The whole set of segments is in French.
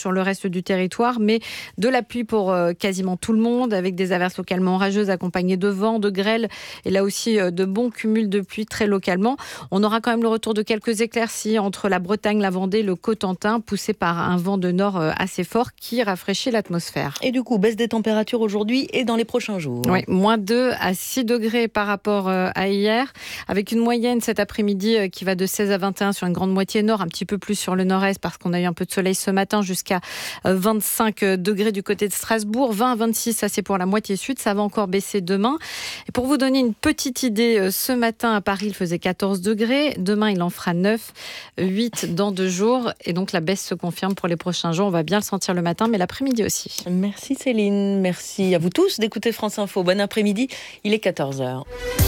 sur le reste du territoire, mais de la pluie pour quasiment tout le monde, avec des averses localement orageuses accompagnées de vent, de grêle et là aussi de bons cumuls de pluie très localement. On aura quand même le retour de quelques éclaircies entre la Bretagne, la Vendée, le Cotentin, poussé par un vent de nord assez fort qui rafraîchit l'atmosphère. Et du coup, baisse des températures aujourd'hui et dans les prochains jours. Oui, moins 2 à 6 degrés par rapport à hier, avec une moyenne cet après-midi qui va de 16 à 21 sur une grande moitié nord, un petit peu plus sur le nord-est parce qu'on a eu un peu de soleil ce matin, jusqu'à 25 degrés du côté de Strasbourg, 20 à 26, ça c'est pour la moitié sud, ça va encore baisser demain. Et pour vous donner une petite idée, ce matin à Paris il faisait 14 degrés, demain il en fera 9, 8 dans 2 jours, et donc la baisse se confirme pour les prochains jours, on va bien le sentir le matin, mais l'après-midi aussi. Merci Céline, merci à vous tous d'écouter France Info. Bon après-midi, il est 14h.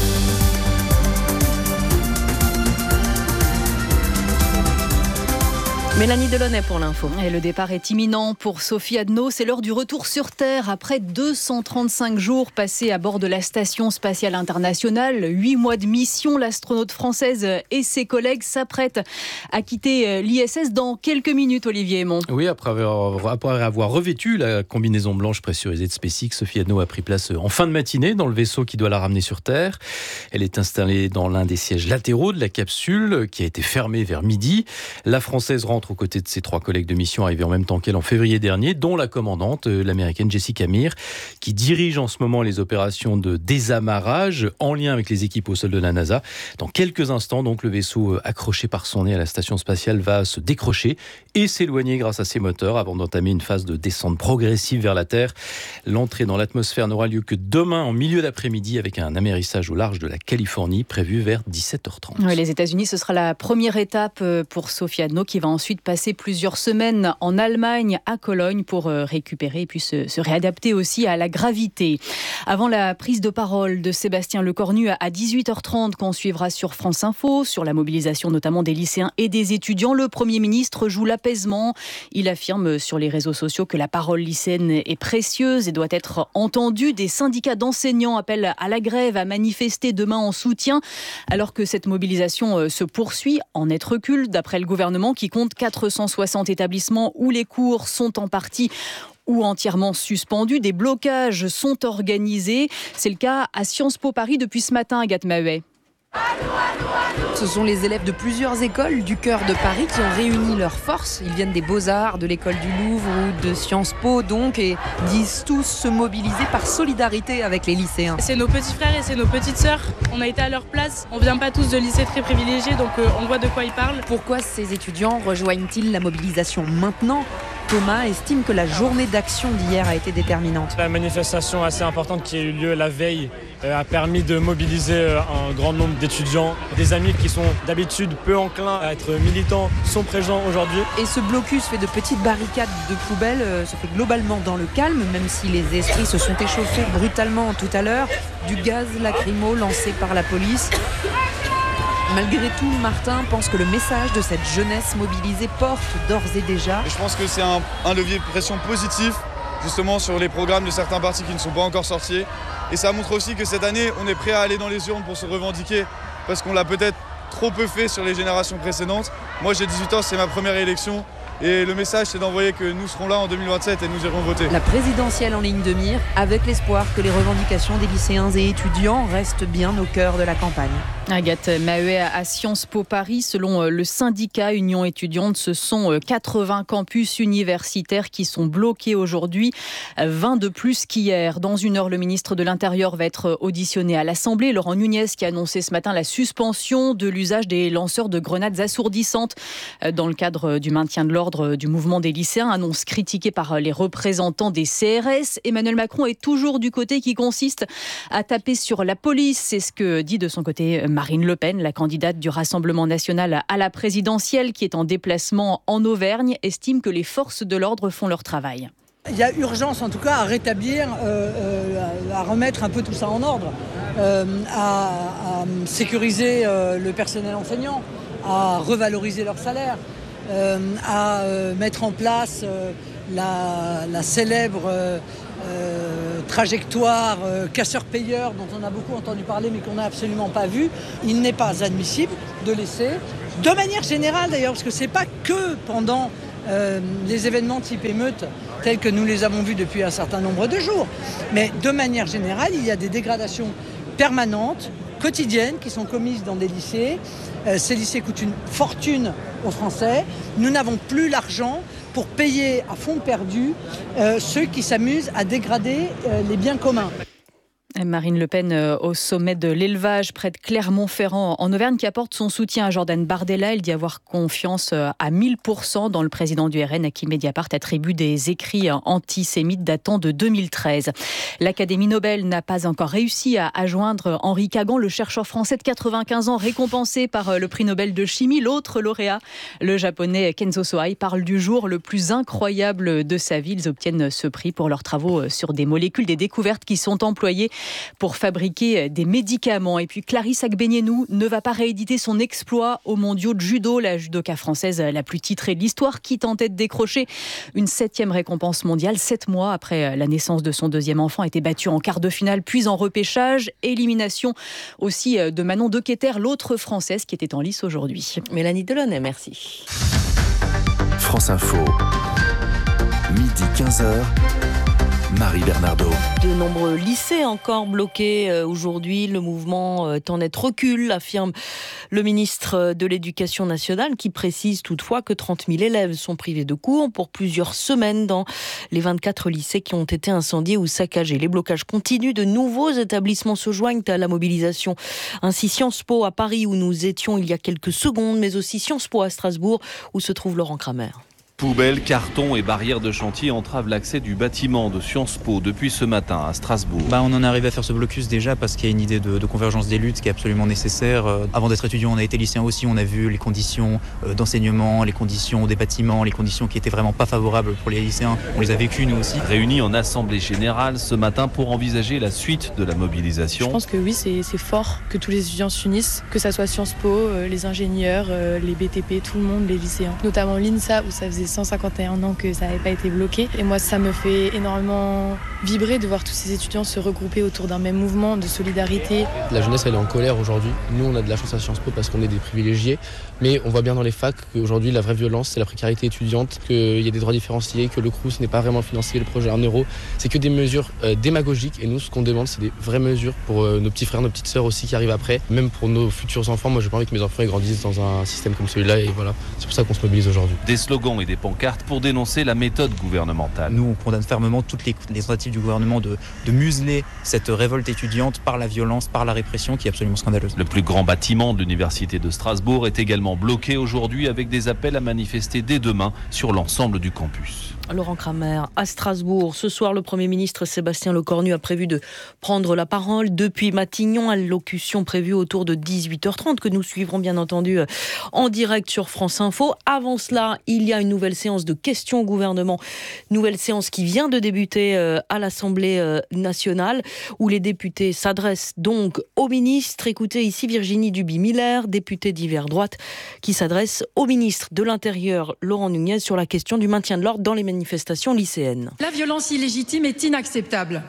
Mélanie Delaunay pour l'info. Et le départ est imminent pour Sophie Adno. C'est l'heure du retour sur Terre après 235 jours passés à bord de la Station spatiale internationale. 8 mois de mission, l'astronaute française et ses collègues s'apprêtent à quitter l'ISS dans quelques minutes, Olivier Aymon. Oui, après avoir revêtu la combinaison blanche pressurisée de SpaceX, Sophie Adno a pris place en fin de matinée dans le vaisseau qui doit la ramener sur Terre. Elle est installée dans l'un des sièges latéraux de la capsule qui a été fermée vers midi. La Française rentre aux côtés de ses 3 collègues de mission arrivés en même temps qu'elle en février dernier, dont la commandante, l'américaine Jessica Meir, qui dirige en ce moment les opérations de désamarrage en lien avec les équipes au sol de la NASA. Dans quelques instants, donc, le vaisseau accroché par son nez à la station spatiale va se décrocher et s'éloigner grâce à ses moteurs avant d'entamer une phase de descente progressive vers la Terre. L'entrée dans l'atmosphère n'aura lieu que demain en milieu d'après-midi avec un amérissage au large de la Californie prévu vers 17h30. Oui, les États-Unis, ce sera la première étape pour Sophie Adno qui va ensuite passer plusieurs semaines en Allemagne, à Cologne, pour récupérer et puis se réadapter aussi à la gravité. Avant la prise de parole de Sébastien Lecornu à 18h30 qu'on suivra sur France Info, sur la mobilisation notamment des lycéens et des étudiants, le Premier ministre joue l'apaisement. Il affirme sur les réseaux sociaux que la parole lycéenne est précieuse et doit être entendue. Des syndicats d'enseignants appellent à la grève, à manifester demain en soutien, alors que cette mobilisation se poursuit en net recul, d'après le gouvernement qui compte 460 établissements où les cours sont en partie ou entièrement suspendus. Des blocages sont organisés. C'est le cas à Sciences Po Paris depuis ce matin, Agathe Maheuet. Ce sont les élèves de plusieurs écoles du cœur de Paris qui ont réuni leurs forces. Ils viennent des Beaux-Arts, de l'école du Louvre ou de Sciences Po donc, et disent tous se mobiliser par solidarité avec les lycéens. C'est nos petits frères et c'est nos petites sœurs. On a été à leur place. On vient pas tous de lycées très privilégiés, donc on voit de quoi ils parlent. Pourquoi ces étudiants rejoignent-ils la mobilisation maintenant ? Thomas estime que la journée d'action d'hier a été déterminante. La manifestation assez importante qui a eu lieu la veille a permis de mobiliser un grand nombre d'étudiants. Des amis qui sont d'habitude peu enclins à être militants sont présents aujourd'hui. Et ce blocus fait de petites barricades de poubelles se fait globalement dans le calme, même si les esprits se sont échauffés brutalement tout à l'heure. Du gaz lacrymo lancé par la police. Malgré tout, Martin pense que le message de cette jeunesse mobilisée porte d'ores et déjà. Et je pense que c'est un levier de pression positif, justement sur les programmes de certains partis qui ne sont pas encore sortis. Et ça montre aussi que cette année, on est prêt à aller dans les urnes pour se revendiquer, parce qu'on l'a peut-être trop peu fait sur les générations précédentes. Moi, j'ai 18 ans, c'est ma première élection. Et le message, c'est d'envoyer que nous serons là en 2027 et nous irons voter. La présidentielle en ligne de mire, avec l'espoir que les revendications des lycéens et étudiants restent bien au cœur de la campagne. Agathe Maheuet à Sciences Po Paris. Selon le syndicat Union étudiante, ce sont 80 campus universitaires qui sont bloqués aujourd'hui, 20 de plus qu'hier. Dans une heure, le ministre de l'Intérieur va être auditionné à l'Assemblée. Laurent Nunez qui a annoncé ce matin la suspension de l'usage des lanceurs de grenades assourdissantes dans le cadre du maintien de l'ordre du mouvement des lycéens, annonce critiquée par les représentants des CRS. Emmanuel Macron est toujours du côté qui consiste à taper sur la police. C'est ce que dit de son côté Marine Le Pen, la candidate du Rassemblement national à la présidentielle, qui est en déplacement en Auvergne, estime que les forces de l'ordre font leur travail. Il y a urgence en tout cas à rétablir, à remettre un peu tout ça en ordre, à sécuriser le personnel enseignant, à revaloriser leur salaire, à mettre en place la célèbre trajectoire casseur-payeur dont on a beaucoup entendu parler mais qu'on n'a absolument pas vu. Il n'est pas admissible de laisser, de manière générale d'ailleurs, parce que c'est pas que pendant les événements type émeute tels que nous les avons vus depuis un certain nombre de jours. Mais de manière générale, il y a des dégradations permanentes, quotidiennes, qui sont commises dans des lycées. Ces lycées coûtent une fortune aux Français. Nous n'avons plus l'argent pour payer à fonds perdus ceux qui s'amusent à dégrader les biens communs. Marine Le Pen au sommet de l'élevage près de Clermont-Ferrand en Auvergne qui apporte son soutien à Jordan Bardella. Il dit avoir confiance à 1000% dans le président du RN à qui Mediapart attribue des écrits antisémites datant de 2013. L'Académie Nobel n'a pas encore réussi à joindre Henri Kagan, le chercheur français de 95 ans récompensé par le prix Nobel de chimie. L'autre lauréat, le japonais Kenzo Sohei, parle du jour le plus incroyable de sa vie. Ils obtiennent ce prix pour leurs travaux sur des molécules, des découvertes qui sont employées pour fabriquer des médicaments. Et puis Clarisse Agbenienou ne va pas rééditer son exploit aux mondiaux de judo, la judoka française la plus titrée de l'histoire qui tentait de décrocher une 7e récompense mondiale 7 mois après la naissance de son 2e enfant, a été battue en quart de finale puis en repêchage. Élimination aussi de Manon Dequeter, l'autre française qui était en lice aujourd'hui. Mélanie Delaunay, merci. France Info, midi 15h. Marie Bernardo. De nombreux lycées encore bloqués aujourd'hui. Le mouvement en net recul, affirme le ministre de l'Éducation nationale, qui précise toutefois que 30 000 élèves sont privés de cours pour plusieurs semaines dans les 24 lycées qui ont été incendiés ou saccagés. Les blocages continuent. De nouveaux établissements se joignent à la mobilisation. Ainsi Sciences Po à Paris, où nous étions il y a quelques secondes, mais aussi Sciences Po à Strasbourg, où se trouve Laurent Kramer. Poubelles, cartons et barrières de chantier entravent l'accès du bâtiment de Sciences Po depuis ce matin à Strasbourg. On en est arrivé à faire ce blocus déjà parce qu'il y a une idée de convergence des luttes qui est absolument nécessaire. Avant d'être étudiant, on a été lycéen aussi, on a vu les conditions d'enseignement, les conditions des bâtiments, les conditions qui étaient vraiment pas favorables pour les lycéens. On les a vécues nous aussi. Réunis en assemblée générale ce matin pour envisager la suite de la mobilisation. Je pense que oui, c'est fort que tous les étudiants s'unissent, que ça soit Sciences Po, les ingénieurs, les BTP, tout le monde, les lycéens. Notamment l'INSA où ça faisait 151 ans que ça n'avait pas été bloqué. Et moi, ça me fait énormément vibrer de voir tous ces étudiants se regrouper autour d'un même mouvement de solidarité. La jeunesse, elle est en colère aujourd'hui. Nous, on a de la chance à Sciences Po parce qu'on est des privilégiés. Mais on voit bien dans les facs qu'aujourd'hui, la vraie violence, c'est la précarité étudiante, qu'il y a des droits différenciés, que le Crous n'est pas vraiment financé, le projet 1 euro. C'est que des mesures démagogiques. Et nous, ce qu'on demande, c'est des vraies mesures pour nos petits frères, nos petites sœurs aussi qui arrivent après. Même pour nos futurs enfants. Moi, j'ai pas envie que mes enfants grandissent dans un système comme celui-là. Et voilà, c'est pour ça qu'on se mobilise aujourd'hui. Des slogans et des pancartes pour dénoncer la méthode gouvernementale. Nous, on condamne fermement toutes les tentatives du gouvernement de museler cette révolte étudiante par la violence, par la répression qui est absolument scandaleuse. Le plus grand bâtiment de l'université de Strasbourg est également bloqué aujourd'hui avec des appels à manifester dès demain sur l'ensemble du campus. Laurent Kramer à Strasbourg. Ce soir, le Premier ministre Sébastien Lecornu a prévu de prendre la parole depuis Matignon, allocution prévue autour de 18h30 que nous suivrons bien entendu en direct sur France Info. Avant cela, il y a une nouvelle séance de questions au gouvernement, nouvelle séance qui vient de débuter à l'Assemblée nationale où les députés s'adressent donc au ministre. Écoutez ici Virginie Duby-Miller, députée d'hiver droite, qui s'adresse au ministre de l'Intérieur Laurent Nunez sur la question du maintien de l'ordre dans les manifestations lycéennes. La violence illégitime est inacceptable.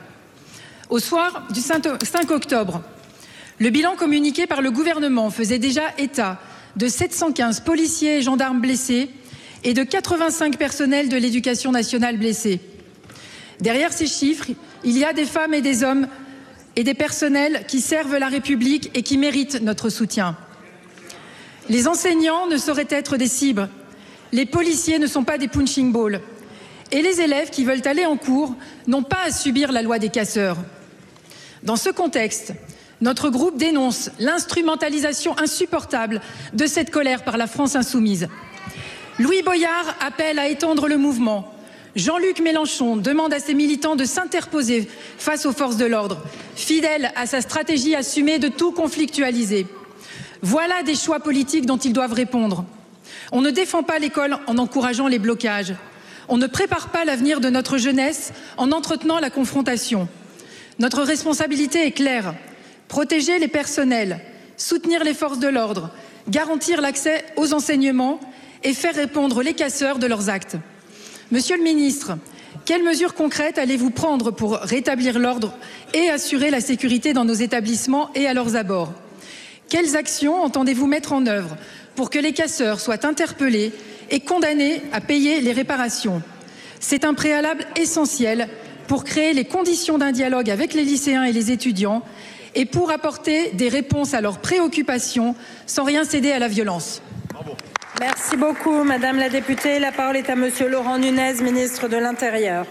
Au soir du 5 octobre, le bilan communiqué par le gouvernement faisait déjà état de 715 policiers et gendarmes blessés et de 85 personnels de l'éducation nationale blessés. Derrière ces chiffres, il y a des femmes et des hommes et des personnels qui servent la République et qui méritent notre soutien. Les enseignants ne sauraient être des cibles. Les policiers ne sont pas des punching balls. Et les élèves qui veulent aller en cours n'ont pas à subir la loi des casseurs. Dans ce contexte, notre groupe dénonce l'instrumentalisation insupportable de cette colère par la France insoumise. Louis Boyard appelle à étendre le mouvement. Jean-Luc Mélenchon demande à ses militants de s'interposer face aux forces de l'ordre, fidèle à sa stratégie assumée de tout conflictualiser. Voilà des choix politiques dont ils doivent répondre. On ne défend pas l'école en encourageant les blocages. On ne prépare pas l'avenir de notre jeunesse en entretenant la confrontation. Notre responsabilité est claire. Protéger les personnels, soutenir les forces de l'ordre, garantir l'accès aux enseignements et faire répondre les casseurs de leurs actes. Monsieur le ministre, quelles mesures concrètes allez-vous prendre pour rétablir l'ordre et assurer la sécurité dans nos établissements et à leurs abords ? Quelles actions entendez-vous mettre en œuvre pour que les casseurs soient interpellés et condamnés à payer les réparations. C'est un préalable essentiel pour créer les conditions d'un dialogue avec les lycéens et les étudiants et pour apporter des réponses à leurs préoccupations sans rien céder à la violence. Bravo. Merci beaucoup, Madame la députée. La parole est à Monsieur Laurent Nunez, ministre de l'Intérieur.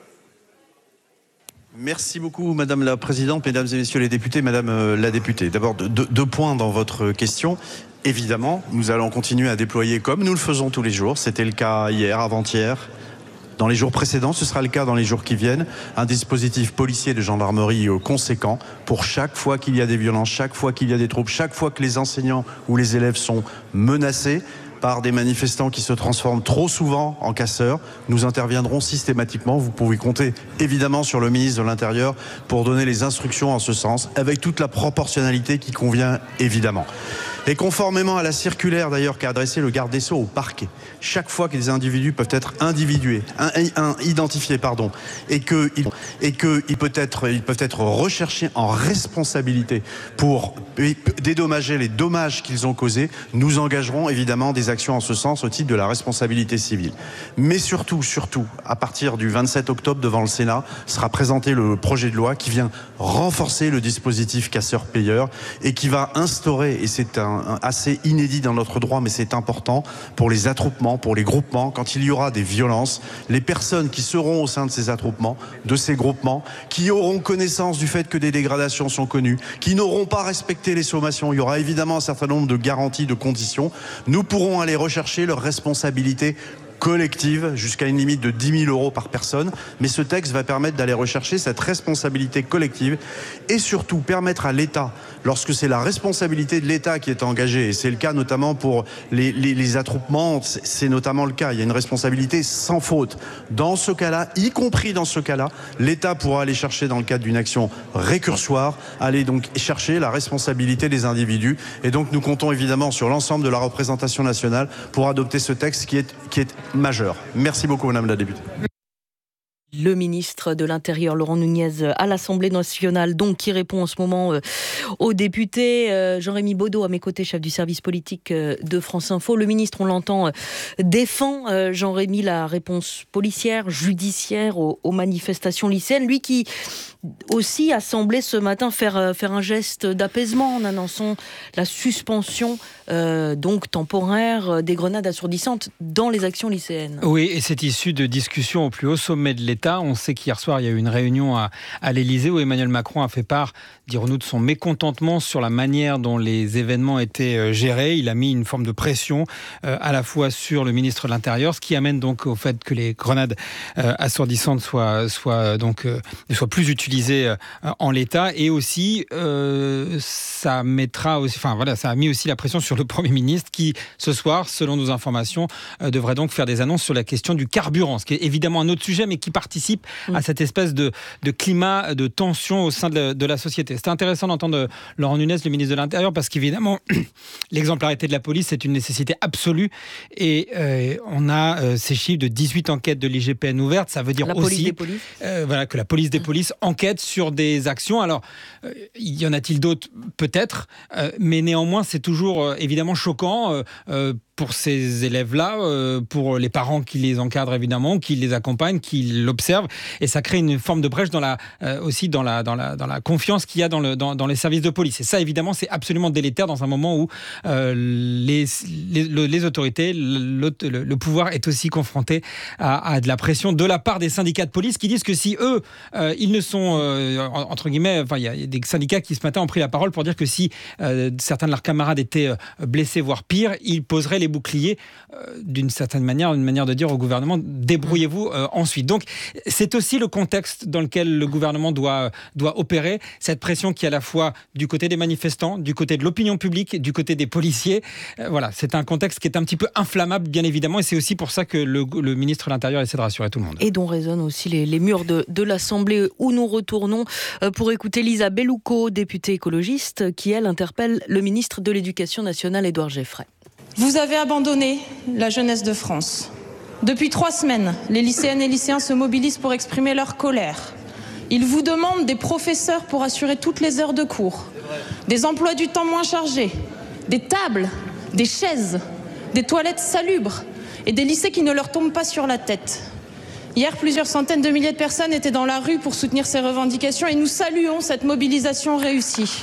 Merci beaucoup, Madame la Présidente, Mesdames et Messieurs les députés, Madame la députée. D'abord, deux points dans votre question. Évidemment, nous allons continuer à déployer comme nous le faisons tous les jours. C'était le cas hier, avant-hier. Dans les jours précédents, ce sera le cas dans les jours qui viennent, un dispositif policier de gendarmerie conséquent pour chaque fois qu'il y a des violences, chaque fois qu'il y a des troubles, chaque fois que les enseignants ou les élèves sont menacés par des manifestants qui se transforment trop souvent en casseurs. Nous interviendrons systématiquement. Vous pouvez compter évidemment sur le ministre de l'Intérieur pour donner les instructions en ce sens, avec toute la proportionnalité qui convient évidemment. Et conformément à la circulaire d'ailleurs qu'a adressée le garde des Sceaux au parquet, chaque fois que des individus peuvent être identifiés, et qu'ils peuvent être recherchés en responsabilité pour dédommager les dommages qu'ils ont causés, nous engagerons évidemment des actions en ce sens au titre de la responsabilité civile. Mais surtout, à partir du 27 octobre devant le Sénat, sera présenté le projet de loi qui vient renforcer le dispositif casseur-payeur et qui va instaurer, et c'est assez inédit dans notre droit, mais c'est important, pour les attroupements, pour les groupements, quand il y aura des violences, les personnes qui seront au sein de ces attroupements, de ces groupements, qui auront connaissance du fait que des dégradations sont connues, qui n'auront pas respecté les sommations, il y aura évidemment un certain nombre de garanties, de conditions, nous pourrons aller rechercher leur responsabilité collective jusqu'à une limite de 10 000 € par personne, mais ce texte va permettre d'aller rechercher cette responsabilité collective et surtout permettre à l'État, lorsque c'est la responsabilité de l'État qui est engagée, et c'est le cas notamment pour les attroupements, c'est notamment le cas, il y a une responsabilité sans faute. Dans ce cas-là, y compris dans ce cas-là, l'État pourra aller chercher dans le cadre d'une action récursoire, aller donc chercher la responsabilité des individus, et donc nous comptons évidemment sur l'ensemble de la représentation nationale pour adopter ce texte qui est majeur. Merci beaucoup, Madame la députée. Le ministre de l'Intérieur, Laurent Nunez, à l'Assemblée nationale, donc, qui répond en ce moment aux députés. Jean-Rémy Baudot, à mes côtés, chef du service politique de France Info. Le ministre, on l'entend, défend, Jean-Rémy, la réponse policière, judiciaire aux manifestations lycéennes. Lui qui aussi a semblé ce matin faire un geste d'apaisement en annonçant la suspension donc temporaire des grenades assourdissantes dans les actions lycéennes. Oui, et c'est issu de discussions au plus haut sommet de l'État. On sait qu'hier soir, il y a eu une réunion à l'Élysée où Emmanuel Macron a fait part, dirons-nous, de son mécontentement sur la manière dont les événements étaient gérés. Il a mis une forme de pression à la fois sur le ministre de l'Intérieur, ce qui amène donc au fait que les grenades assourdissantes ne soient plus utilisées en l'état, et aussi ça a mis aussi la pression sur le Premier ministre qui, ce soir, selon nos informations, devrait donc faire des annonces sur la question du carburant, ce qui est évidemment un autre sujet, mais qui participe à cette espèce de climat de tension au sein de la société. C'était intéressant d'entendre Laurent Nunez, le ministre de l'Intérieur, parce qu'évidemment, l'exemplarité de la police, c'est une nécessité absolue, et on a ces chiffres de 18 enquêtes de l'IGPN ouvertes. Ça veut dire aussi que la police des polices enquête sur des actions. Alors, y en a-t-il d'autres? Peut-être, mais néanmoins, c'est toujours évidemment choquant pour ces élèves-là, pour les parents qui les encadrent évidemment, qui les accompagnent, qui l'observent, et ça crée une forme de brèche dans la confiance qu'il y a dans les services de police. Et ça, évidemment, c'est absolument délétère dans un moment où les autorités, le pouvoir est aussi confronté à de la pression de la part des syndicats de police qui disent que si eux, ils ne sont, entre guillemets, il y a des syndicats qui ce matin ont pris la parole pour dire que si certains de leurs camarades étaient blessés, voire pire, ils poseraient les boucliers d'une certaine manière, une manière de dire au gouvernement, débrouillez-vous ensuite. Donc c'est aussi le contexte dans lequel le gouvernement doit opérer, cette pression qui est à la fois du côté des manifestants, du côté de l'opinion publique, du côté des policiers. Voilà, c'est un contexte qui est un petit peu inflammable, bien évidemment, et c'est aussi pour ça que le ministre de l'Intérieur essaie de rassurer tout le monde. Et dont résonnent aussi les murs de l'Assemblée où nous retournons pour écouter Lisa Bellouco, députée écologiste, qui elle interpelle le ministre de l'Éducation nationale, Édouard Geffray. Vous avez abandonné la jeunesse de France. Depuis 3 semaines, les lycéennes et lycéens se mobilisent pour exprimer leur colère. Ils vous demandent des professeurs pour assurer toutes les heures de cours, des emplois du temps moins chargés, des tables, des chaises, des toilettes salubres et des lycées qui ne leur tombent pas sur la tête. Hier, plusieurs centaines de milliers de personnes étaient dans la rue pour soutenir ces revendications et nous saluons cette mobilisation réussie.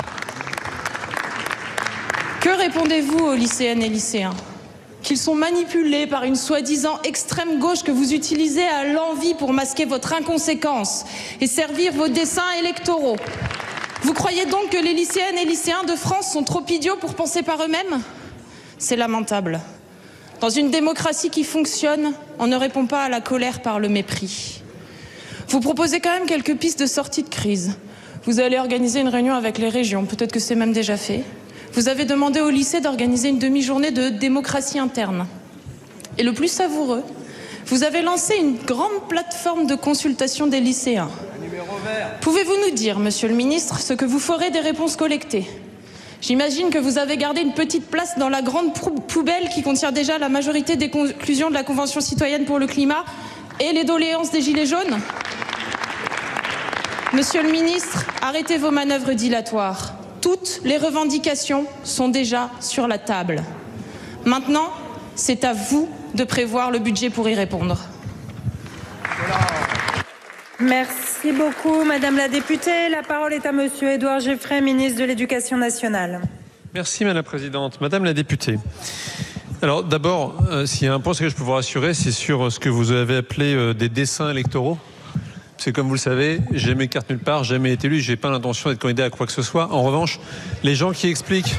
Que répondez-vous aux lycéennes et lycéens ? Qu'ils sont manipulés par une soi-disant extrême gauche que vous utilisez à l'envi pour masquer votre inconséquence et servir vos desseins électoraux. Vous croyez donc que les lycéennes et lycéens de France sont trop idiots pour penser par eux-mêmes ? C'est lamentable. Dans une démocratie qui fonctionne, on ne répond pas à la colère par le mépris. Vous proposez quand même quelques pistes de sortie de crise. Vous allez organiser une réunion avec les régions, peut-être que c'est même déjà fait. Vous avez demandé au lycée d'organiser une demi-journée de démocratie interne. Et le plus savoureux, vous avez lancé une grande plateforme de consultation des lycéens. Pouvez-vous nous dire, monsieur le ministre, ce que vous ferez des réponses collectées ? J'imagine que vous avez gardé une petite place dans la grande poubelle qui contient déjà la majorité des conclusions de la Convention citoyenne pour le climat et les doléances des Gilets jaunes. Monsieur le ministre, arrêtez vos manœuvres dilatoires. Toutes les revendications sont déjà sur la table. Maintenant, c'est à vous de prévoir le budget pour y répondre. Merci beaucoup, Madame la députée. La parole est à Monsieur Édouard Geffray, ministre de l'Éducation nationale. Merci, Madame la Présidente. Madame la députée, alors d'abord, s'il y a un point sur lequel je peux vous rassurer, c'est sur ce que vous avez appelé des dessins électoraux. Parce que comme vous le savez, j'ai jamais carte nulle part, jamais été élu, j'ai pas l'intention d'être candidat à quoi que ce soit. En revanche, les gens qui expliquent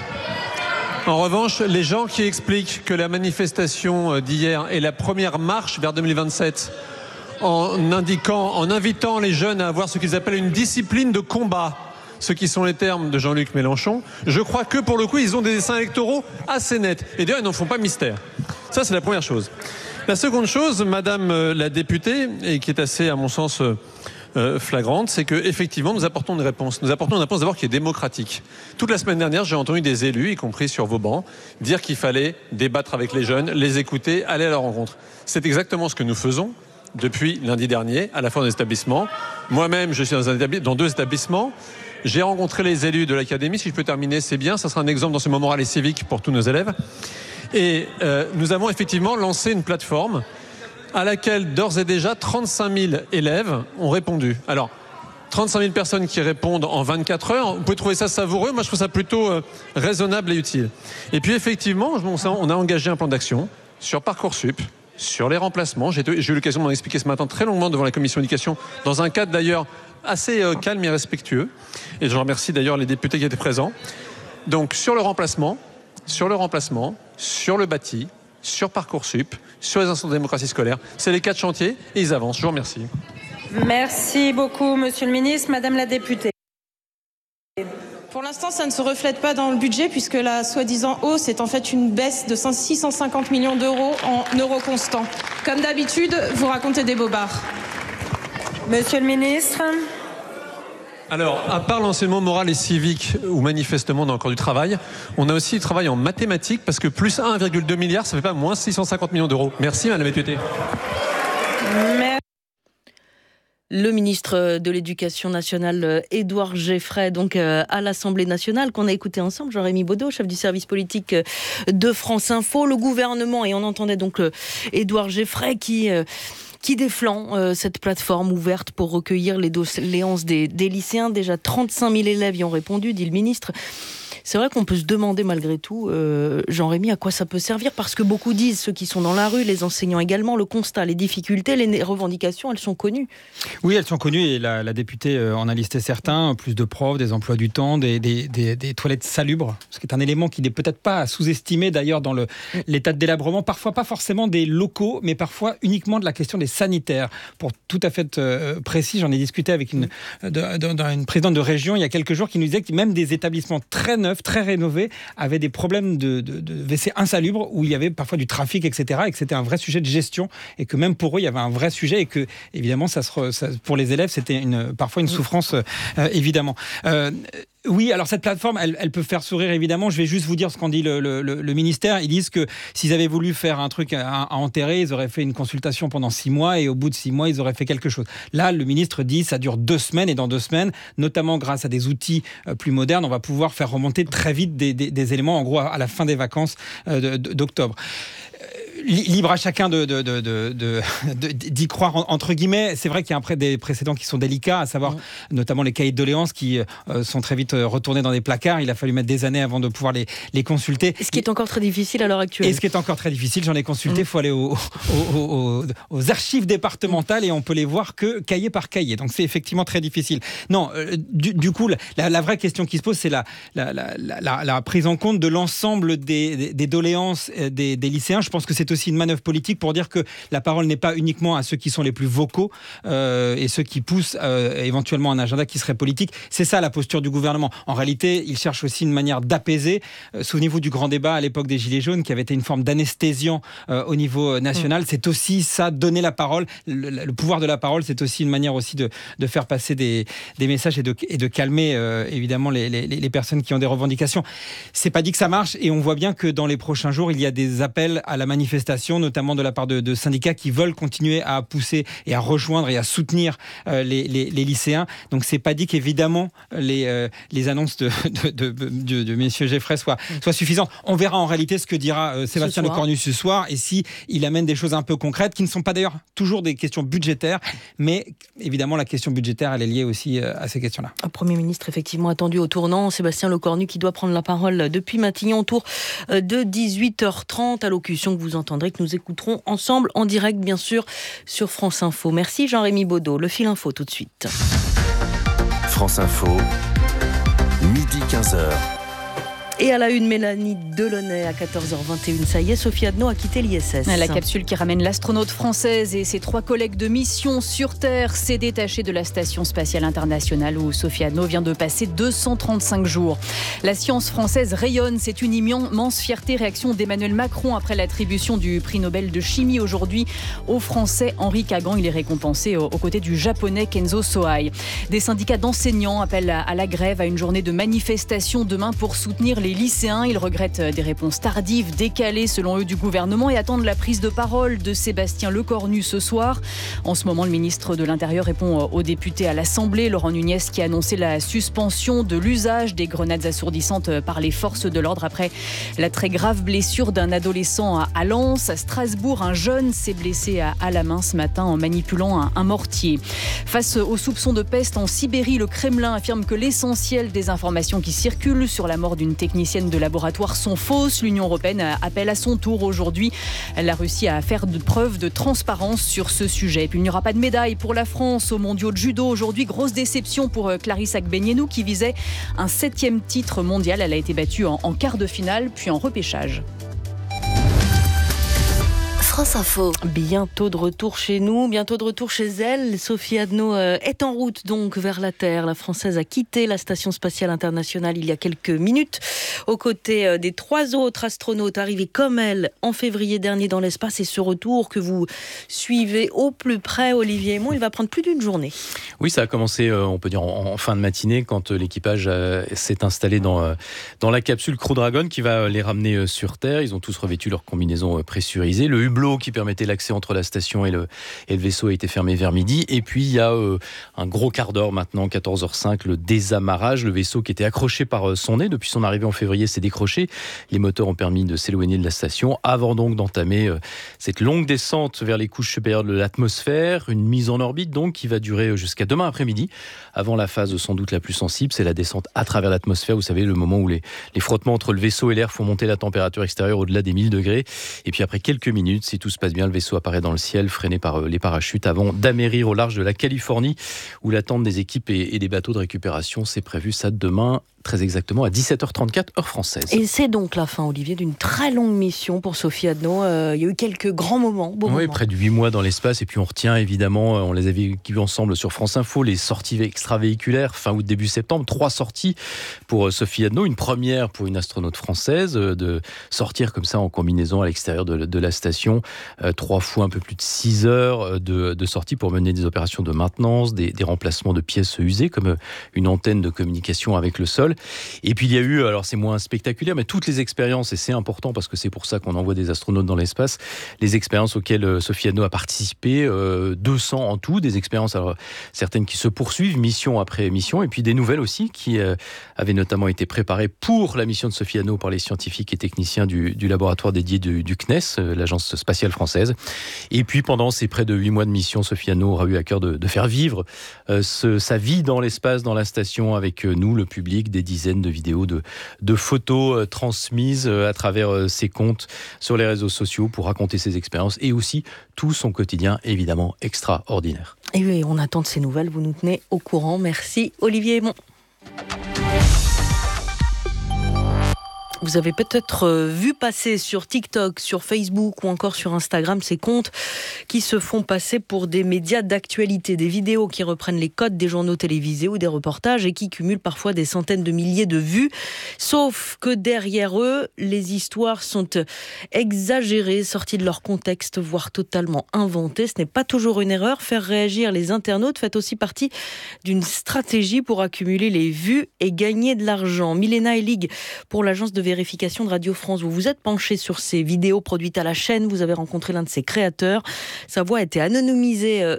que la manifestation d'hier est la première marche vers 2027, en invitant les jeunes à avoir ce qu'ils appellent une discipline de combat, ce qui sont les termes de Jean-Luc Mélenchon, je crois que pour le coup, ils ont des dessins électoraux assez nets. Et d'ailleurs, ils n'en font pas mystère. Ça, c'est la première chose. La seconde chose, Madame la députée, et qui est assez, à mon sens, flagrante, c'est qu'effectivement, nous apportons une réponse. Nous apportons une réponse d'abord qui est démocratique. Toute la semaine dernière, j'ai entendu des élus, y compris sur vos bancs, dire qu'il fallait débattre avec les jeunes, les écouter, aller à leur rencontre. C'est exactement ce que nous faisons depuis lundi dernier, à la fois dans les établissements. Moi-même, je suis dans 2 établissements. J'ai rencontré les élus de l'académie. Si je peux terminer, c'est bien. Ça sera un exemple d'enseignement moral et civique pour tous nos élèves. Et nous avons effectivement lancé une plateforme à laquelle d'ores et déjà 35 000 élèves ont répondu. Alors, 35 000 personnes qui répondent en 24 heures, vous pouvez trouver ça savoureux. Moi, je trouve ça plutôt raisonnable et utile. Et puis, effectivement, on a engagé un plan d'action sur Parcoursup, sur les remplacements. J'ai eu l'occasion d'en expliquer ce matin très longuement devant la commission d'éducation, dans un cadre d'ailleurs assez calme et respectueux. Et je remercie d'ailleurs les députés qui étaient présents. Donc sur le remplacement, sur le bâti, sur Parcoursup, sur les instances de démocratie scolaire. C'est les 4 chantiers et ils avancent. Je vous remercie. Merci beaucoup, Monsieur le ministre. Madame la députée. Pour l'instant, ça ne se reflète pas dans le budget puisque la soi-disant hausse est en fait une baisse de 650 millions d'euros en euros constants. Comme d'habitude, vous racontez des bobards. Monsieur le ministre. Alors, à part l'enseignement moral et civique, où manifestement on a encore du travail, on a aussi du travail en mathématiques parce que plus 1,2 milliard, ça ne fait pas moins 650 millions d'euros. Merci, Madame la députée. Merci. Le ministre de l'Éducation nationale, Édouard Geffray, donc à l'Assemblée nationale, qu'on a écouté ensemble, Jean-Rémy Baudot, chef du service politique de France Info, le gouvernement, et on entendait donc Édouard Geffray qui défend cette plateforme ouverte pour recueillir les doléances des lycéens. Déjà 35 000 élèves y ont répondu, dit le ministre. C'est vrai qu'on peut se demander malgré tout, Jean-Rémy, à quoi ça peut servir, parce que beaucoup disent, ceux qui sont dans la rue, les enseignants également, le constat, les difficultés, les revendications, elles sont connues. Oui, elles sont connues et la députée en a listé certains, plus de profs, des emplois du temps, des toilettes salubres, ce qui est un élément qui n'est peut-être pas à sous-estimer d'ailleurs dans l'état de délabrement, parfois pas forcément des locaux, mais parfois uniquement de la question des sanitaires. Pour tout à fait précis, j'en ai discuté avec une présidente de région il y a quelques jours qui nous disait que même des établissements très neufs, très rénovés, avaient des problèmes de WC insalubres où il y avait parfois du trafic, etc. Et que c'était un vrai sujet de gestion et que même pour eux, il y avait un vrai sujet et que, évidemment, pour les élèves, c'était parfois une souffrance, évidemment. Oui, alors cette plateforme, elle peut faire sourire, évidemment. Je vais juste vous dire ce qu'en dit le ministère. Ils disent que s'ils avaient voulu faire un truc à enterrer, ils auraient fait une consultation pendant 6 mois et au bout de 6 mois, ils auraient fait quelque chose. Là, le ministre dit ça dure 2 semaines et dans 2 semaines, notamment grâce à des outils plus modernes, on va pouvoir faire remonter très vite des éléments, en gros, à la fin des vacances d'octobre. libre à chacun d'y croire entre guillemets. C'est vrai qu'il y a des précédents qui sont délicats, à savoir notamment les cahiers de doléances qui sont très vite retournés dans des placards. Il a fallu mettre des années avant de pouvoir les consulter. Ce qui est encore très difficile à l'heure actuelle. Et ce qui est encore très difficile, j'en ai consulté, il faut aller aux archives départementales et on peut les voir que cahier par cahier. Donc c'est effectivement très difficile. Non, du coup, la vraie question qui se pose, c'est la prise en compte de l'ensemble des doléances des lycéens. Je pense que c'est aussi une manœuvre politique pour dire que la parole n'est pas uniquement à ceux qui sont les plus vocaux et ceux qui poussent éventuellement un agenda qui serait politique. C'est ça la posture du gouvernement. En réalité, il cherche aussi une manière d'apaiser. Souvenez-vous du grand débat à l'époque des Gilets jaunes qui avait été une forme d'anesthésiant au niveau national. C'est aussi ça, donner la parole. Le pouvoir de la parole, c'est aussi une manière aussi de faire passer des messages et de calmer évidemment les personnes qui ont des revendications. C'est pas dit que ça marche et on voit bien que dans les prochains jours, il y a des appels à la manifestation, notamment de la part de syndicats qui veulent continuer à pousser et à rejoindre et à soutenir les lycéens. Donc c'est pas dit qu'évidemment les annonces de messieurs Geffray soient suffisantes. On verra en réalité ce que dira Sébastien Lecornu ce soir et si il amène des choses un peu concrètes qui ne sont pas d'ailleurs toujours des questions budgétaires, mais évidemment la question budgétaire elle est liée aussi à ces questions-là. Un Premier ministre effectivement attendu au tournant, Sébastien Lecornu qui doit prendre la parole depuis Matignon autour de 18h30, allocution que vous entendrez, que nous écouterons ensemble en direct bien sûr sur France Info. Merci Jean-Rémy Baudot. Le fil info tout de suite. France Info, midi 15h. Et à la une, Mélanie Delaunay à 14h21. Ça y est, Sophie Adno a quitté l'ISS. La capsule qui ramène l'astronaute française et ses 3 collègues de mission sur Terre s'est détachée de la Station spatiale internationale où Sophie Adno vient de passer 235 jours. La science française rayonne, c'est une immense fierté. Réaction d'Emmanuel Macron après l'attribution du prix Nobel de chimie aujourd'hui au Français Henri Kagan. Il est récompensé aux côtés du Japonais Kenzo Sohai. Des syndicats d'enseignants appellent à la grève, à une journée de manifestation demain pour soutenir les lycéens. Ils regrettent des réponses tardives, décalées selon eux du gouvernement et attendent la prise de parole de Sébastien Lecornu ce soir. En ce moment, le ministre de l'Intérieur répond aux députés à l'Assemblée. Laurent Nunez qui a annoncé la suspension de l'usage des grenades assourdissantes par les forces de l'ordre après la très grave blessure d'un adolescent à Lens. À Strasbourg, un jeune s'est blessé à la main ce matin en manipulant un mortier. Face aux soupçons de peste en Sibérie, le Kremlin affirme que l'essentiel des informations qui circulent sur la mort d'une technicienne de laboratoire sont fausses. L'Union européenne appelle à son tour aujourd'hui la Russie à faire preuve de transparence sur ce sujet. Et puis il n'y aura pas de médaille pour la France aux mondiaux de judo. Aujourd'hui, grosse déception pour Clarisse Agbenienou qui visait un 7e titre mondial. Elle a été battue en quart de finale puis en repêchage. France Info. Bientôt de retour chez nous, bientôt de retour chez elle. Sophie Adno est en route donc vers la Terre. La Française a quitté la Station spatiale internationale il y a quelques minutes, aux côtés des 3 autres astronautes arrivés comme elle en février dernier dans l'espace. Et ce retour que vous suivez au plus près, Olivier Aymon, il va prendre plus d'une journée. Oui, ça a commencé, on peut dire, en fin de matinée, quand l'équipage s'est installé dans la capsule Crew Dragon qui va les ramener sur Terre. Ils ont tous revêtu leur combinaison pressurisée. Le hublot qui permettait l'accès entre la station et le vaisseau a été fermé vers midi. Et puis, il y a un gros quart d'heure maintenant, 14h05, le désamarrage. Le vaisseau qui était accroché par son nez depuis son arrivée en février s'est décroché. Les moteurs ont permis de s'éloigner de la station avant donc d'entamer cette longue descente vers les couches supérieures de l'atmosphère. Une mise en orbite donc qui va durer jusqu'à demain après-midi. Avant la phase sans doute la plus sensible, c'est la descente à travers l'atmosphère. Vous savez, le moment où les frottements entre le vaisseau et l'air font monter la température extérieure au-delà des 1000 degrés. Et puis après quelques minutes, si tout se passe bien, le vaisseau apparaît dans le ciel, freiné par les parachutes, avant d'amérir au large de la Californie, où l'attente des équipes et des bateaux de récupération, c'est prévu ça demain, très exactement à 17h34, heure française. Et c'est donc la fin, Olivier, d'une très longue mission pour Sophie Adno. Il y a eu quelques grands moments, beaux moments. Près de 8 mois dans l'espace, et puis on retient évidemment, on les avait vus ensemble sur France Info, les sorties extravéhiculaires, fin août, début septembre, 3 sorties pour Sophie Adno. Une première pour une astronaute française, de sortir comme ça en combinaison à l'extérieur de la station, 3 fois un peu plus de 6 heures de sortie pour mener des opérations de maintenance, des remplacements de pièces usées, comme une antenne de communication avec le sol. Et puis il y a eu, alors c'est moins spectaculaire, mais toutes les expériences, et c'est important parce que c'est pour ça qu'on envoie des astronautes dans l'espace, les expériences auxquelles Sophie Adno a participé, 200 en tout, des expériences, alors certaines qui se poursuivent, mission après mission, et puis des nouvelles aussi qui avaient notamment été préparées pour la mission de Sophie Adno par les scientifiques et techniciens du laboratoire dédié du CNES, l'agence spatiale spatiale française. Et puis pendant ces près de 8 mois de mission, Sophie Anneau aura eu à cœur de faire vivre sa vie dans l'espace, dans la station, avec nous, le public, des dizaines de vidéos, de photos transmises à travers ses comptes sur les réseaux sociaux pour raconter ses expériences et aussi tout son quotidien, évidemment extraordinaire. Et oui, on attend de ces nouvelles, vous nous tenez au courant. Merci Olivier Aymon. Vous avez peut-être vu passer sur TikTok, sur Facebook ou encore sur Instagram ces comptes qui se font passer pour des médias d'actualité, des vidéos qui reprennent les codes des journaux télévisés ou des reportages et qui cumulent parfois des centaines de milliers de vues. Sauf que derrière eux, les histoires sont exagérées, sorties de leur contexte, voire totalement inventées. Ce n'est pas toujours une erreur. Faire réagir les internautes fait aussi partie d'une stratégie pour accumuler les vues et gagner de l'argent. Milena Elig, pour l'agence de vérification de Radio France, vous vous êtes penché sur ces vidéos produites à la chaîne, vous avez rencontré l'un de ses créateurs, sa voix a été anonymisée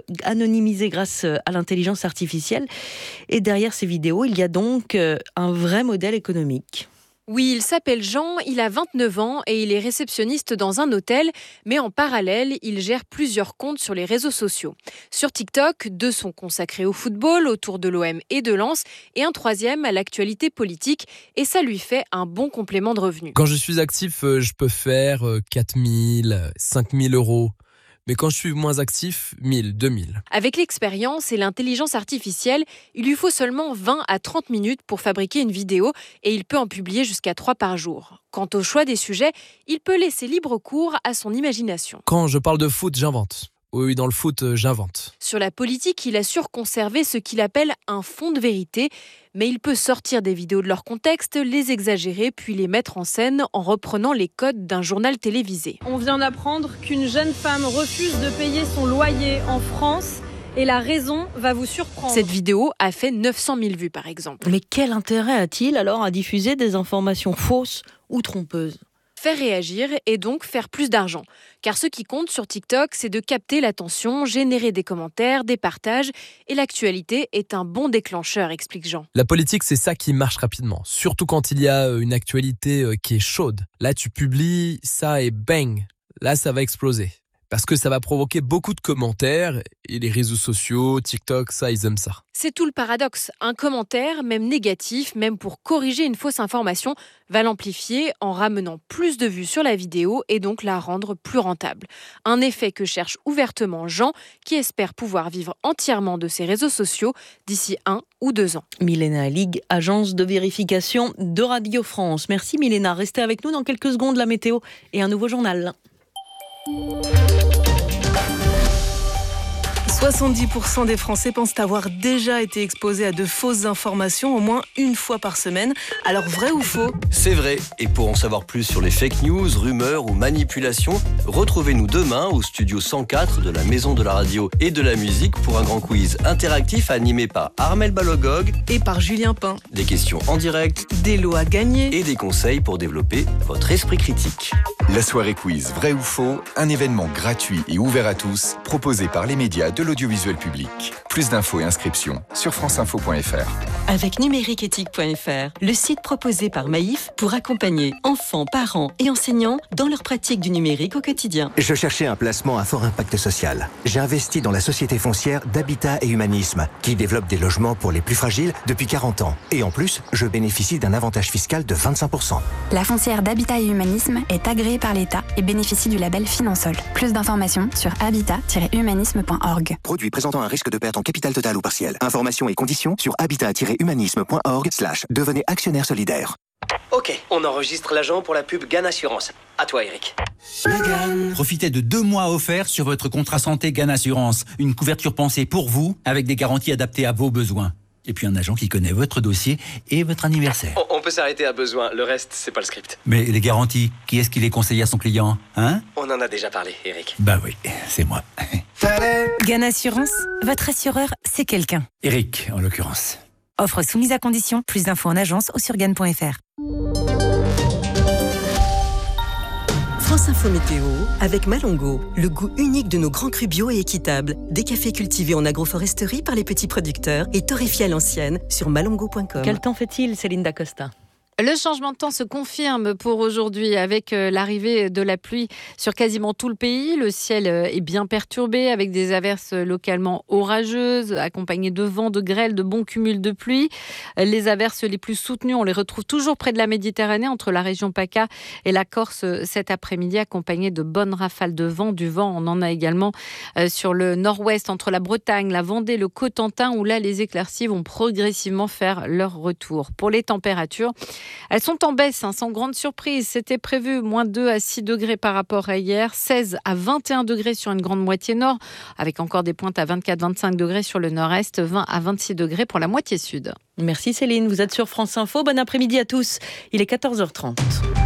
grâce à l'intelligence artificielle et derrière ces vidéos, il y a donc un vrai modèle économique. Oui, il s'appelle Jean, il a 29 ans et il est réceptionniste dans un hôtel, mais en parallèle, il gère plusieurs comptes sur les réseaux sociaux. Sur TikTok, 2 sont consacrés au football, autour de l'OM et de Lens, et un 3e à l'actualité politique, et ça lui fait un bon complément de revenus. Quand je suis actif, je peux faire 4 000, 5 000 euros. Mais quand je suis moins actif, 1000, 2000. Avec l'expérience et l'intelligence artificielle, il lui faut seulement 20 à 30 minutes pour fabriquer une vidéo et il peut en publier jusqu'à 3 par jour. Quant au choix des sujets, il peut laisser libre cours à son imagination. Quand je parle de foot, j'invente. Oui, dans le foot, j'invente. Sur la politique, il assure conserver ce qu'il appelle un fond de vérité, mais il peut sortir des vidéos de leur contexte, les exagérer, puis les mettre en scène en reprenant les codes d'un journal télévisé. On vient d'apprendre qu'une jeune femme refuse de payer son loyer en France. Et la raison va vous surprendre. Cette vidéo a fait 900 000 vues, par exemple. Mais quel intérêt a-t-il alors à diffuser des informations fausses ou trompeuses ? Faire réagir et donc faire plus d'argent. Car ce qui compte sur TikTok, c'est de capter l'attention, générer des commentaires, des partages. Et l'actualité est un bon déclencheur, explique Jean. La politique, c'est ça qui marche rapidement. Surtout quand il y a une actualité qui est chaude. Là, tu publies ça et bang, là, ça va exploser. Parce que ça va provoquer beaucoup de commentaires et les réseaux sociaux, TikTok, ça, ils aiment ça. C'est tout le paradoxe. Un commentaire, même négatif, même pour corriger une fausse information, va l'amplifier en ramenant plus de vues sur la vidéo et donc la rendre plus rentable. Un effet que cherche ouvertement Jean, qui espère pouvoir vivre entièrement de ses réseaux sociaux d'ici 1 ou 2 ans. Milena Lig, agence de vérification de Radio France. Merci Milena. Restez avec nous dans quelques secondes, la météo et un nouveau journal. 70% des Français pensent avoir déjà été exposés à de fausses informations au moins une fois par semaine. Alors vrai ou faux ? C'est vrai. Et pour en savoir plus sur les fake news, rumeurs ou manipulations, retrouvez-nous demain au studio 104 de la Maison de la Radio et de la Musique pour un grand quiz interactif animé par Armel Balogog et par Julien Pain. Des questions en direct, des lots à gagner et des conseils pour développer votre esprit critique. La soirée quiz vrai ou faux, un événement gratuit et ouvert à tous, proposé par les médias de l'audiovisuel public. Plus d'infos et inscriptions sur franceinfo.fr. Avec numériqueéthique.fr, le site proposé par Maïf pour accompagner enfants, parents et enseignants dans leur pratique du numérique au quotidien. Je cherchais un placement à fort impact social. J'ai investi dans la société foncière d'Habitat et Humanisme, qui développe des logements pour les plus fragiles depuis 40 ans. Et en plus, je bénéficie d'un avantage fiscal de 25%. La foncière d'Habitat et Humanisme est agréée par l'État et bénéficie du label Finansol. Plus d'informations sur habitat-humanisme.org. Produit présentant un risque de perte en capital total ou partiel. Informations et conditions sur habitat-humanisme.org/devenez actionnaire solidaire. Ok, on enregistre l'agent pour la pub GAN Assurance. À toi, Eric. Profitez de 2 mois offerts sur votre contrat santé GAN Assurance. Une couverture pensée pour vous, avec des garanties adaptées à vos besoins. Et puis un agent qui connaît votre dossier et votre anniversaire. On peut s'arrêter à besoin, le reste, c'est pas le script. Mais les garanties, qui est-ce qui les conseille à son client, hein ? On en a déjà parlé, Eric. Bah oui, c'est moi. GAN Assurance, votre assureur, c'est quelqu'un. Eric, en l'occurrence. Offre soumise à condition, plus d'infos en agence ou sur GAN.fr. France Info Météo, avec Malongo, le goût unique de nos grands crus bio et équitables. Des cafés cultivés en agroforesterie par les petits producteurs et torréfiés à l'ancienne sur malongo.com. Quel temps fait-il, Céline Dacosta ? Le changement de temps se confirme pour aujourd'hui avec l'arrivée de la pluie sur quasiment tout le pays. Le ciel est bien perturbé avec des averses localement orageuses, accompagnées de vent, de grêle, de bons cumuls de pluie. Les averses les plus soutenues, on les retrouve toujours près de la Méditerranée, entre la région PACA et la Corse cet après-midi, accompagnées de bonnes rafales de vent. Du vent, on en a également sur le nord-ouest, entre la Bretagne, la Vendée, le Cotentin, où là, les éclaircies vont progressivement faire leur retour. Pour les températures, elles sont en baisse, sans grande surprise. C'était prévu moins 2 à 6 degrés par rapport à hier, 16 à 21 degrés sur une grande moitié nord, avec encore des pointes à 24-25 degrés sur le nord-est, 20 à 26 degrés pour la moitié sud. Merci Céline, vous êtes sur France Info. Bon après-midi à tous, il est 14h30.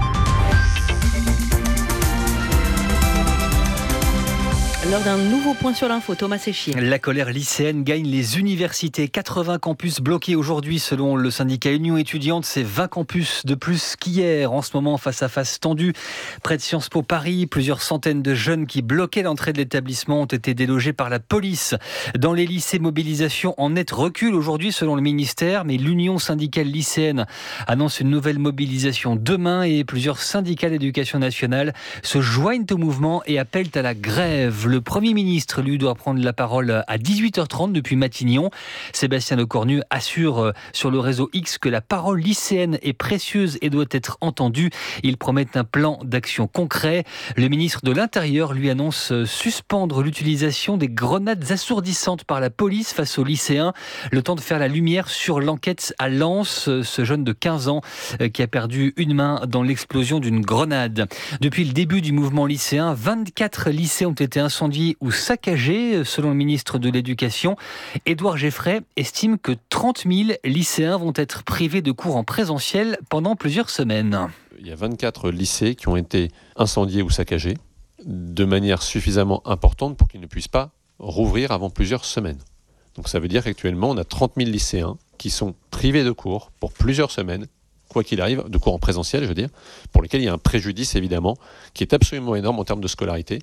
Lors d'un nouveau point sur l'info, Thomas Séchier. La colère lycéenne gagne les universités. 80 campus bloqués aujourd'hui selon le syndicat Union étudiante. C'est 20 campus de plus qu'hier. En ce moment, face à face tendu. Près de Sciences Po Paris, plusieurs centaines de jeunes qui bloquaient l'entrée de l'établissement ont été délogés par la police. Dans les lycées, mobilisation en net recul aujourd'hui selon le ministère. Mais l'Union syndicale lycéenne annonce une nouvelle mobilisation demain et plusieurs syndicats d'éducation nationale se joignent au mouvement et appellent à la grève. Le Premier ministre, lui, doit prendre la parole à 18h30 depuis Matignon. Sébastien Lecornu assure sur le réseau X que la parole lycéenne est précieuse et doit être entendue. Il promet un plan d'action concret. Le ministre de l'Intérieur lui annonce suspendre l'utilisation des grenades assourdissantes par la police face aux lycéens. Le temps de faire la lumière sur l'enquête à Lens, ce jeune de 15 ans qui a perdu une main dans l'explosion d'une grenade. Depuis le début du mouvement lycéen, 24 lycées ont été incendiés ou saccagés, selon le ministre de l'Éducation. Édouard Geffray estime que 30 000 lycéens vont être privés de cours en présentiel pendant plusieurs semaines. Il y a 24 lycées qui ont été incendiés ou saccagés de manière suffisamment importante pour qu'ils ne puissent pas rouvrir avant plusieurs semaines. Donc ça veut dire qu'actuellement, on a 30 000 lycéens qui sont privés de cours pour plusieurs semaines, quoi qu'il arrive, de cours en présentiel, je veux dire, pour lesquels il y a un préjudice, évidemment, qui est absolument énorme en termes de scolarité,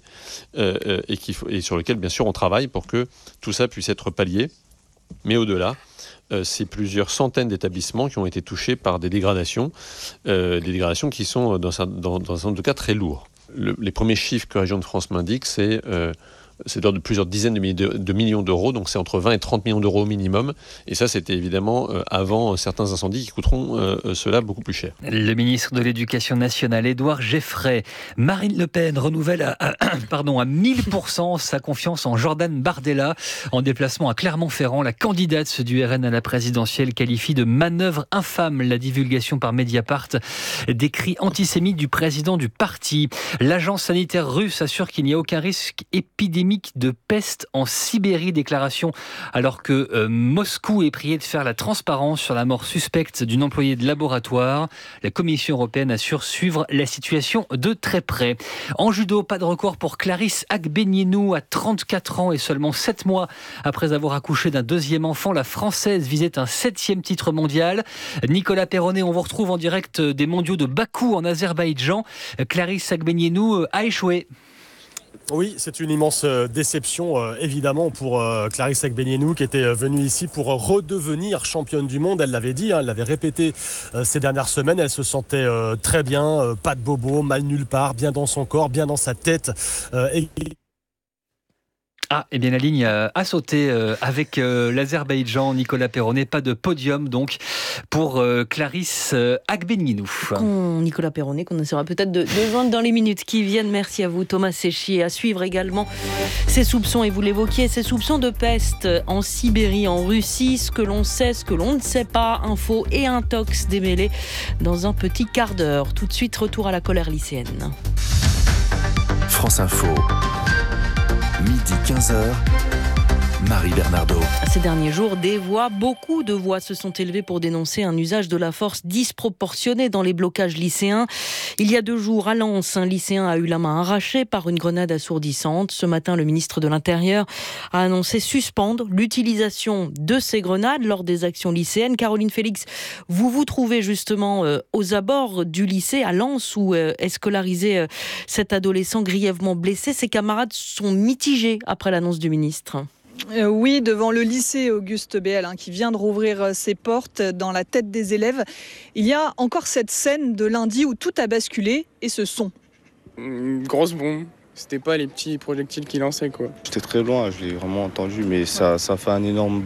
et sur lequel, bien sûr, on travaille pour que tout ça puisse être pallié. Mais au-delà, c'est plusieurs centaines d'établissements qui ont été touchés par des dégradations qui sont, dans un certain nombre de cas, très lourds. Les premiers chiffres que la région de France m'indique, c'est de l'ordre de plusieurs dizaines de millions d'euros, donc c'est entre 20 et 30 millions d'euros au minimum. Et ça, c'était évidemment avant certains incendies qui coûteront cela beaucoup plus cher. Le ministre de l'Éducation nationale, Édouard Geffray. Marine Le Pen renouvelle à 1000% sa confiance en Jordan Bardella. En déplacement à Clermont-Ferrand, la candidate du RN à la présidentielle qualifie de manœuvre infâme la divulgation par Mediapart des cris antisémites du président du parti. L'agence sanitaire russe assure qu'il n'y a aucun risque épidémique de peste en Sibérie. Déclaration alors que Moscou est prié de faire la transparence sur la mort suspecte d'une employée de laboratoire. La Commission européenne assure suivre la situation de très près. En judo, pas de recours pour Clarisse Agbenienou à 34 ans et seulement 7 mois après avoir accouché d'un deuxième enfant. La Française visait un 7e titre mondial. Nicolas Perronnet, on vous retrouve en direct des mondiaux de Bakou en Azerbaïdjan. Clarisse Agbenienou a échoué. Oui, c'est une immense déception, évidemment, pour Clarisse Agbenienou, qui était venue ici pour redevenir championne du monde. Elle l'avait dit, elle l'avait répété ces dernières semaines. Elle se sentait très bien, pas de bobo, mal nulle part, bien dans son corps, bien dans sa tête. Eh bien la ligne a sauté avec l'Azerbaïdjan. Nicolas Perronnet, pas de podium donc pour Clarisse Agbenienou. Nicolas Perronnet qu'on essaiera peut-être de joindre dans les minutes qui viennent. Merci à vous Thomas Séchier. À suivre également ces soupçons, et vous l'évoquiez, ces soupçons de peste en Sibérie, en Russie, ce que l'on sait, ce que l'on ne sait pas, info et intox démêlés dans un petit quart d'heure. Tout de suite, retour à la colère lycéenne. France Info. Midi 15h, Marie Bernardo. Ces derniers jours, beaucoup de voix se sont élevées pour dénoncer un usage de la force disproportionné dans les blocages lycéens. Il y a 2 jours, à Lens, un lycéen a eu la main arrachée par une grenade assourdissante. Ce matin, le ministre de l'Intérieur a annoncé suspendre l'utilisation de ces grenades lors des actions lycéennes. Caroline Félix, vous vous trouvez justement aux abords du lycée à Lens où est scolarisé cet adolescent grièvement blessé. Ses camarades sont mitigés après l'annonce du ministre. Oui, devant le lycée Auguste Béal, qui vient de rouvrir ses portes dans la tête des élèves. Il y a encore cette scène de lundi où tout a basculé et ce son. Une grosse bombe. C'était pas les petits projectiles qui lançaient, quoi. J'étais très loin, je l'ai vraiment entendu, mais ça fait un énorme